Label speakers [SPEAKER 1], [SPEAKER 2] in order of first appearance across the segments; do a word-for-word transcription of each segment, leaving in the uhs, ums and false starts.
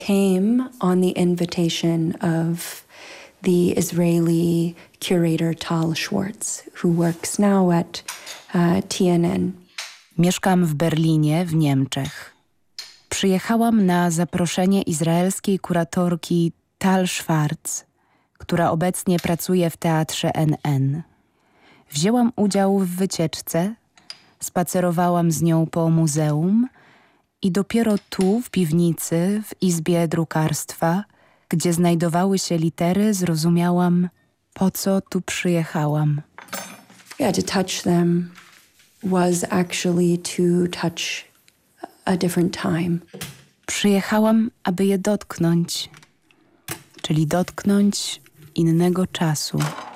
[SPEAKER 1] came on the invitation of the Israeli curator Tal Schwartz, who works now at uh, T N N.
[SPEAKER 2] Mieszkam w Berlinie, w Niemczech. Przyjechałam na zaproszenie izraelskiej kuratorki Tal Schwartz, która obecnie pracuje w Teatrze N N. Wzięłam udział w wycieczce, spacerowałam z nią po muzeum i dopiero tu, w piwnicy, w izbie drukarstwa, gdzie znajdowały się litery, zrozumiałam, po co tu przyjechałam.
[SPEAKER 1] Yeah, to touch them was actually to touch a different time.
[SPEAKER 2] Przyjechałam, aby je dotknąć, czyli dotknąć innego czasu.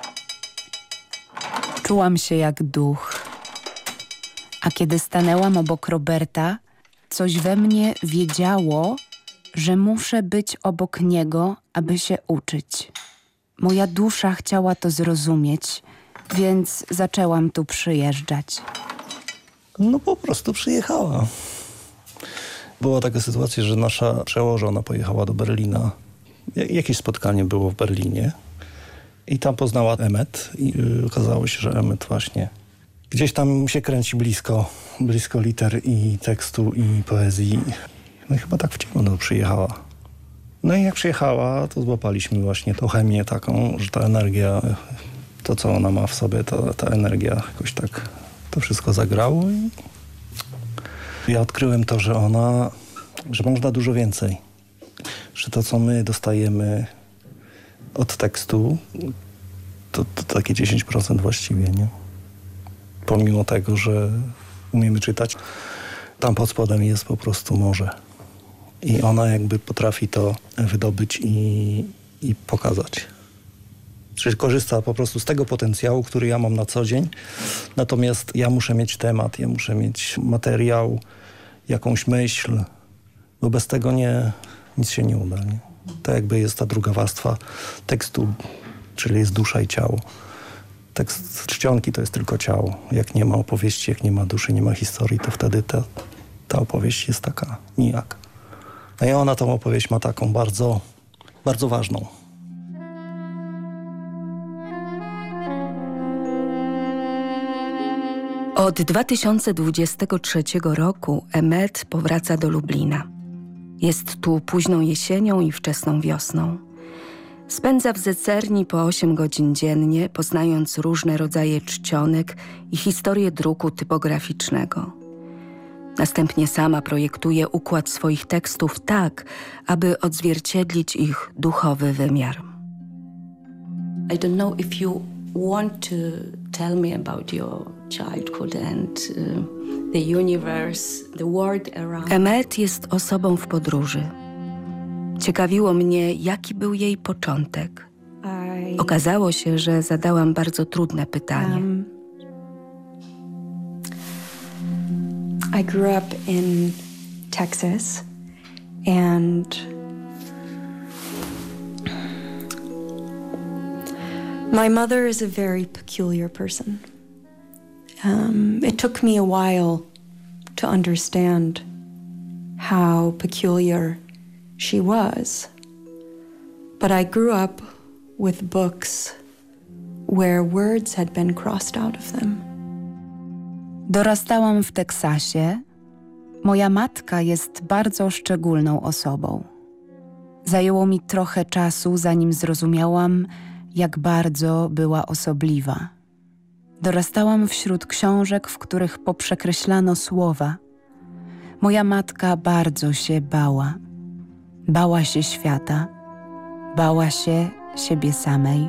[SPEAKER 2] Czułam się jak duch. A kiedy stanęłam obok Roberta, coś we mnie wiedziało, że muszę być obok niego, aby się uczyć. Moja dusza chciała to zrozumieć, więc zaczęłam tu przyjeżdżać.
[SPEAKER 3] No po prostu przyjechała. Była taka sytuacja, że nasza przełożona pojechała do Berlina. Jakieś spotkanie było w Berlinie i tam poznała Emmet i okazało się, że Emmet właśnie gdzieś tam się kręci blisko, blisko liter i tekstu i poezji. No i chyba tak w ciemno przyjechała. No i jak przyjechała, to złapaliśmy właśnie tą chemię taką, że ta energia, to co ona ma w sobie, to, ta energia jakoś tak to wszystko zagrało i ja odkryłem to, że ona, że można dużo więcej. Że to, co my dostajemy od tekstu, to, to takie dziesięć procent właściwie, nie? Pomimo tego, że umiemy czytać, tam pod spodem jest po prostu morze. I ona jakby potrafi to wydobyć i, i pokazać. Czyli korzysta po prostu z tego potencjału, który ja mam na co dzień. Natomiast ja muszę mieć temat, ja muszę mieć materiał, jakąś myśl, bo bez tego nie, nic się nie uda. Nie? To jakby jest ta druga warstwa tekstu, czyli jest dusza i ciało. Tekst czcionki to jest tylko ciało. Jak nie ma opowieści, jak nie ma duszy, nie ma historii, to wtedy ta, ta opowieść jest taka nijak. No i ona tą opowieść ma taką bardzo, bardzo ważną.
[SPEAKER 2] Od dwa tysiące dwudziestego trzeciego roku Emmet powraca do Lublina. Jest tu późną jesienią i wczesną wiosną. Spędza w zecerni po osiem godzin dziennie, poznając różne rodzaje czcionek i historię druku typograficznego. Następnie sama projektuje układ swoich tekstów tak, aby odzwierciedlić ich duchowy wymiar.
[SPEAKER 1] I don't know if you want to tell me about your childhood and uh, the universe, the world around.
[SPEAKER 2] Emmet jest osobą w podróży. Ciekawiło mnie, jaki był jej początek.
[SPEAKER 1] I,
[SPEAKER 2] Okazało się, że zadałam bardzo trudne pytanie.
[SPEAKER 1] um, I grew up in Texas and my mother is a very peculiar person. Um, it took me a while to understand how peculiar she was. But I grew up with books where words had been crossed out of them.
[SPEAKER 2] Dorastałam w Teksasie. Moja matka jest bardzo szczególną osobą. Zajęło mi trochę czasu, zanim zrozumiałam, jak bardzo była osobliwa. Dorastałam wśród książek, w których poprzekreślano słowa. Moja matka bardzo się bała. Bała się świata. Bała się siebie samej.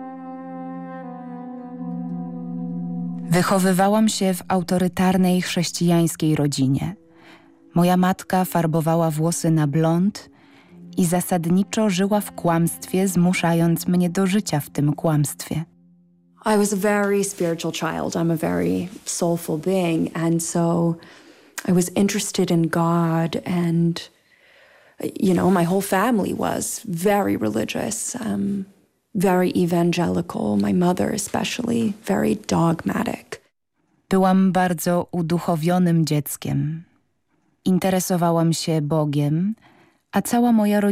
[SPEAKER 2] Wychowywałam się w autorytarnej chrześcijańskiej rodzinie. Moja matka farbowała włosy na blond i zasadniczo żyła w kłamstwie, zmuszając mnie do życia w tym kłamstwie.
[SPEAKER 1] I was a very spiritual child. I'm a very soulful being. And so I was interested in God and, you know, my whole family was very religious, um, very evangelical. My mother especially, very dogmatic.
[SPEAKER 2] Byłam bardzo uduchowionym dzieckiem. Interesowałam się Bogiem, a cała moja rodzina